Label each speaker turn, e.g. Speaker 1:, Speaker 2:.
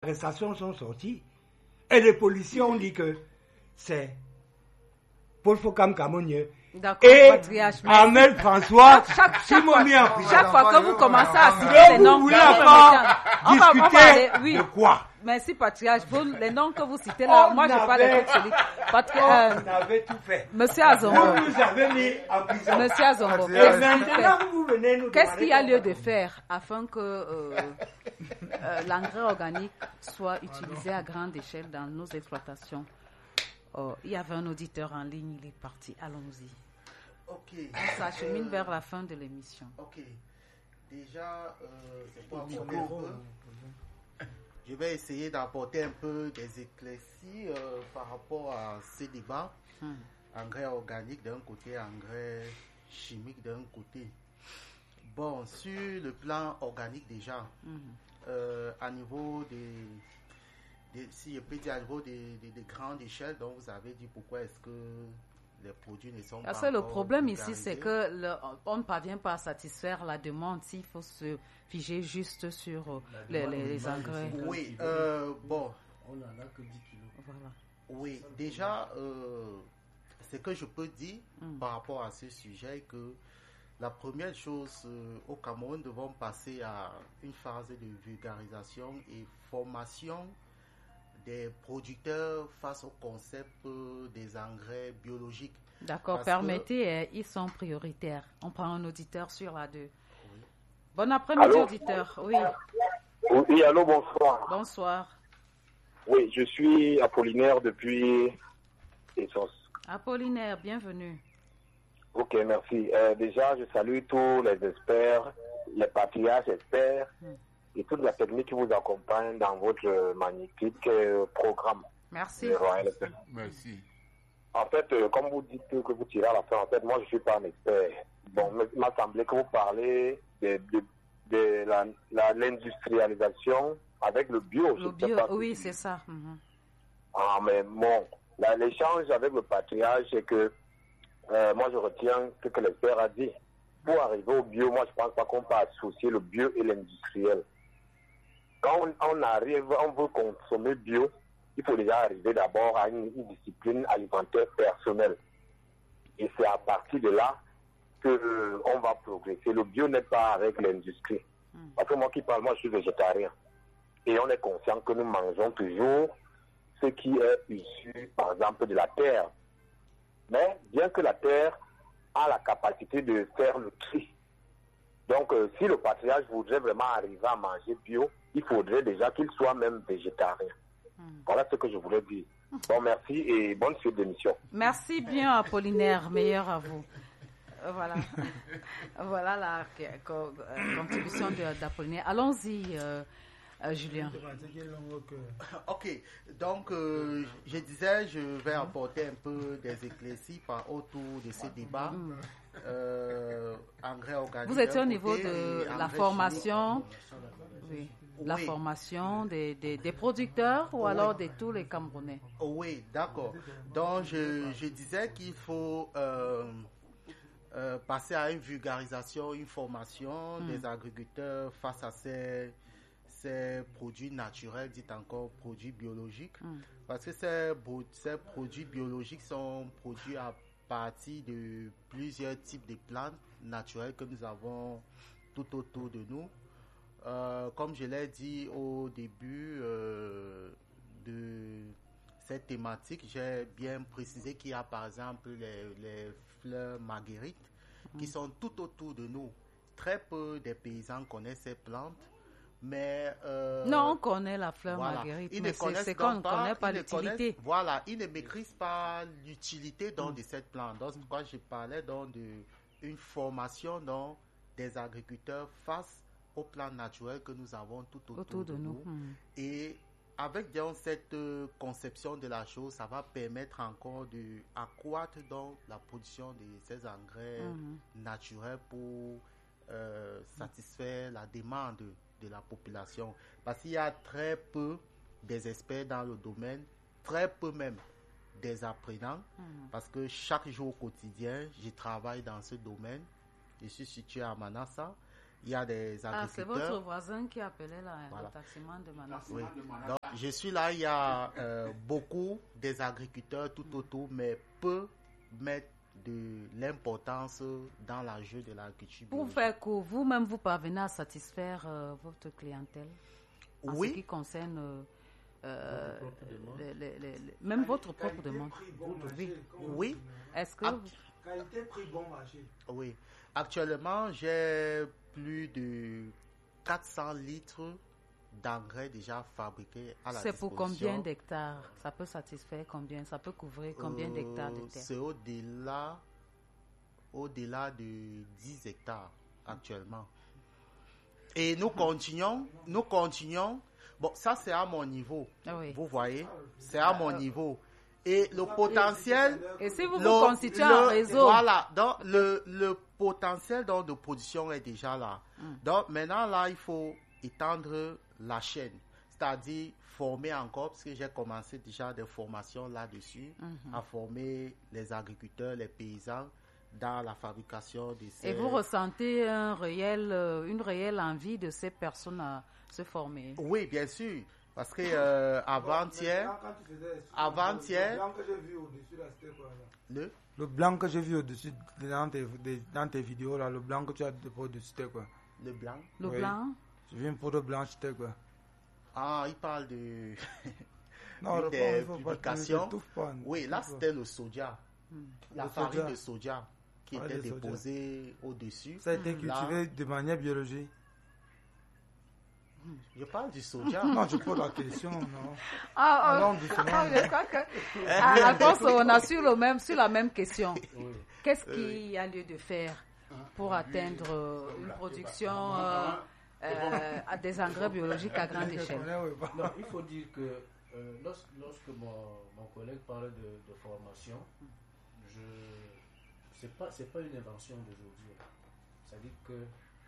Speaker 1: prestations sont sorties. Et les policiers ont dit que c'est Paul Fokam Kamounier et Ahmed François qui m'ont mis en prison.
Speaker 2: Chaque fois que vous commencez à citer les noms,
Speaker 1: vous voulez encore discuter de quoi?
Speaker 2: Merci Patriarche. Les noms que vous citez là, moi je parle de celui.
Speaker 1: On avait tout fait.
Speaker 2: Monsieur Azongo.
Speaker 1: Vous nous avez mis en prison.
Speaker 2: Monsieur Azongo.
Speaker 1: Et maintenant vous venez nous
Speaker 2: qu'est-ce qu'il y a lieu de faire afin que l'engrais organique soit utilisé à grande échelle dans nos exploitations? Il y avait un auditeur en ligne, il est parti. Allons-y.
Speaker 3: Ok.
Speaker 2: On s'achemine vers la fin de l'émission.
Speaker 3: Ok. Déjà, c'est pour apporter un peu. Je vais essayer d'apporter un peu des éclaircies par rapport à ces débats. Engrais organique d'un côté, engrais chimique d'un côté. Bon, sur le plan organique déjà, à niveau si je peux dire à niveau des grandes échelles, donc vous avez dit pourquoi est-ce que les produits ne sont pas
Speaker 2: encore le problème ici, c'est que on ne parvient pas à satisfaire la demande s'il faut se figer juste sur les engrais.
Speaker 3: Oui, bon.
Speaker 4: On n'en a que 10 kilos.
Speaker 2: Voilà.
Speaker 3: Oui, déjà, ce que je peux dire par rapport à ce sujet, que la première chose, au Cameroun, nous devons passer à une phase de vulgarisation et formation des producteurs face au concept des engrais biologiques.
Speaker 2: D'accord, permettez, ils sont prioritaires. On prend un auditeur sur la 2. Oui. Bon après-midi, auditeur. Oui.
Speaker 5: Oui, allô, bonsoir.
Speaker 2: Bonsoir.
Speaker 5: Oui, je suis Apollinaire depuis Essos.
Speaker 2: Apollinaire, bienvenue.
Speaker 5: Ok, merci. Déjà, je salue tous les experts, les patriarches experts et toute la technique qui vous accompagne dans votre magnifique programme.
Speaker 2: Merci.
Speaker 5: Merci. En fait, comme vous dites que vous tirez à la fin, en fait, moi, je ne suis pas un expert. Bon, il m'a semblé que vous parlez de l'industrialisation avec le bio.
Speaker 2: Le bio, oui, c'est ça.
Speaker 5: Ah, mais bon, l'échange avec le patriarche, c'est que moi, je retiens ce que l'expert a dit. Pour arriver au bio, moi, je ne pense pas qu'on peut associer le bio et l'industriel. Quand on arrive, on veut consommer bio, il faut déjà arriver d'abord à une discipline alimentaire personnelle. Et c'est à partir de là qu'on va progresser. Le bio n'est pas avec l'industrie. Parce que moi qui parle, moi je suis végétarien. Et on est conscient que nous mangeons toujours ce qui est issu, par exemple, de la terre. Mais bien que la terre a la capacité de faire le tri. Donc, si le patriarche voudrait vraiment arriver à manger bio, il faudrait déjà qu'il soit même végétarien. Voilà ce que je voulais dire. Bon, merci et bonne suite d'émission.
Speaker 2: Merci bien, Apollinaire. Meilleur à vous. Voilà. Voilà la contribution d'Apollinaire. Allons-y, Julien.
Speaker 3: Ok. Donc, je disais, je vais apporter un peu des éclaircies autour de ces débats. Engrais organique.
Speaker 2: Vous étiez au niveau de la formation. Oui. La formation des producteurs ou alors de tous les Camerounais?
Speaker 3: Oui, d'accord. Donc, je disais qu'il faut passer à une vulgarisation, une formation des agriculteurs face à ces produits naturels, dit encore produits biologiques. Parce que ces produits biologiques sont produits à partir de plusieurs types de plantes naturelles que nous avons tout autour de nous. Comme je l'ai dit au début de cette thématique, j'ai bien précisé qu'il y a par exemple les fleurs marguerites qui sont tout autour de nous. Très peu des paysans connaissent ces plantes, mais...
Speaker 2: non, on connaît la fleur marguerite, mais c'est qu'on ne connaît pas l'utilité.
Speaker 3: Voilà, ils ne maîtrisent pas l'utilité de cette plante. Donc, c'est pourquoi je parlais d'une formation des agriculteurs face au plan naturel que nous avons tout autour de nous. Et avec cette conception de la chose, ça va permettre encore d'accroître la production de ces engrais naturels pour satisfaire la demande de la population. Parce qu'il y a très peu des experts dans le domaine, très peu même des apprenants, parce que chaque jour au quotidien, je travaille dans ce domaine. Je suis situé à Manassa. il y a des agriculteurs.
Speaker 2: C'est votre voisin qui appelait là, le taximan de Manas.
Speaker 3: Oui. Donc, je suis là, il y a beaucoup des agriculteurs tout autour, mais peu mettent de l'importance dans l'enjeu de l'agriculture.
Speaker 2: Pour faire que vous-même, vous parvenez à satisfaire votre clientèle en ce qui concerne même votre propre demande.
Speaker 3: Oui.
Speaker 2: Est-ce que...
Speaker 1: Qualité, prix, bon marché.
Speaker 3: Oui. Actuellement, j'ai plus de 400 litres d'engrais déjà fabriqués à la disposition.
Speaker 2: C'est pour combien d'hectares? Ça peut satisfaire combien? Ça peut couvrir combien d'hectares de terre?
Speaker 3: C'est au-delà de 10 hectares actuellement. Et nous continuons. Bon, ça c'est à mon niveau.
Speaker 2: Oui.
Speaker 3: Vous voyez, c'est à mon niveau. Et le potentiel...
Speaker 2: Et si vous constituez un réseau...
Speaker 3: Voilà, donc le potentiel de production est déjà là. Donc maintenant, là, il faut étendre la chaîne. C'est-à-dire former encore, parce que j'ai commencé déjà des formations là-dessus, à former les agriculteurs, les paysans dans la fabrication de ces...
Speaker 2: Et vous ressentez une réelle envie de ces personnes à se former?
Speaker 3: Oui, bien sûr. Parce que avant-hier...
Speaker 1: Le blanc que j'ai vu au-dessus dans tes vidéos, là, le blanc que tu as au-dessus, c'était quoi?
Speaker 3: Le blanc?
Speaker 2: Le blanc?
Speaker 1: J'ai vu une photo blanche, c'était quoi?
Speaker 3: Ah, il parle de...
Speaker 1: non,
Speaker 3: des publications. Oui, là, c'était le soja. La farine de soja qui était déposée au-dessus.
Speaker 1: Ça a été cultivé de manière biologique.
Speaker 3: Je parle du soja.
Speaker 1: Non, je pose la question, non.
Speaker 2: Je crois que à la force, on a sur la même question. Oui. Qu'est-ce qu'il y a lieu de faire pour atteindre une production à des engrais biologiques à grande échelle?
Speaker 4: Non, il faut dire que lorsque mon collègue parlait de formation, c'est pas une invention d'aujourd'hui. C'est-à-dire que